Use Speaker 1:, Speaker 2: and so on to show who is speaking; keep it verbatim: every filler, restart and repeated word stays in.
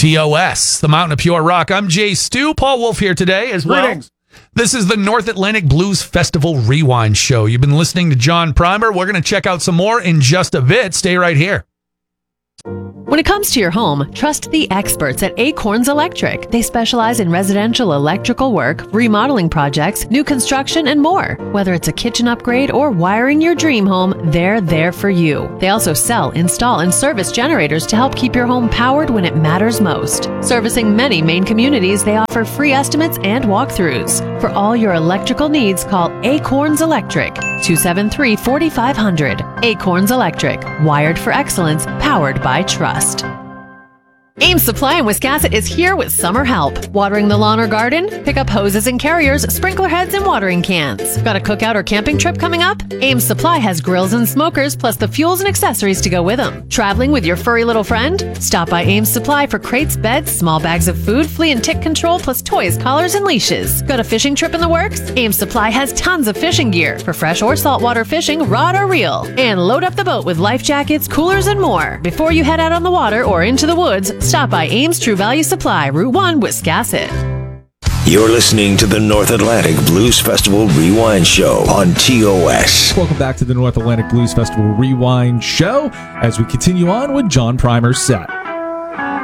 Speaker 1: T O S, the Mountain of Pure Rock. I'm Jay Stu. Paul Wolf here today as well.
Speaker 2: Greetings.
Speaker 1: This is the North Atlantic Blues Festival Rewind Show. You've been listening to John Primer. We're going to check out some more in just a bit. Stay right here.
Speaker 3: When it comes to your home, trust the experts at Acorns Electric. They specialize in residential electrical work, remodeling projects, new construction, and more. Whether it's a kitchen upgrade or wiring your dream home, they're there for you. They also sell, install, and service generators to help keep your home powered when it matters most. Servicing many Maine communities, they offer free estimates and walkthroughs. For all your electrical needs, call Acorns Electric, two seven three, four five zero zero. Acorns Electric, wired for excellence, powered by trust. Ames Supply in Wiscasset is here with summer help. Watering the lawn or garden? Pick up hoses and carriers, sprinkler heads, and watering cans. Got a cookout or camping trip coming up? Ames Supply has grills and smokers, plus the fuels and accessories to go with them. Traveling with your furry little friend? Stop by Ames Supply for crates, beds, small bags of food, flea and tick control, plus toys, collars, and leashes. Got a fishing trip in the works? Ames Supply has tons of fishing gear for fresh or saltwater fishing, rod or reel. And load up the boat with life jackets, coolers, and more. Before you head out on the water or into the woods, stop by Ames True Value Supply, Route one, Wiscasset.
Speaker 4: You're listening to the North Atlantic Blues Festival Rewind Show on T O S.
Speaker 2: Welcome back to the North Atlantic Blues Festival Rewind Show as we continue on with John Primer's set.